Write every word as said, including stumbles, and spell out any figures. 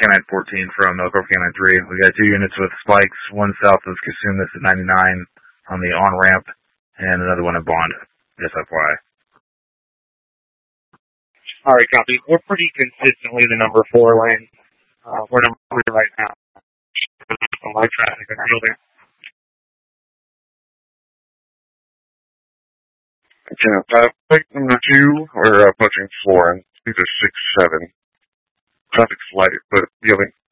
Canine fourteen from Elkhorn Canine three. We got two units with spikes, one south of Casumas at ninety-nine on the on-ramp, and another one at Bond, just F Y I. All right, copy. We're pretty consistently the number four lane. Uh, we're number three right now. Light traffic in the building. Okay, uh, plate number two, we're uh, approaching four, and these are six seven. Traffic's light, but yielding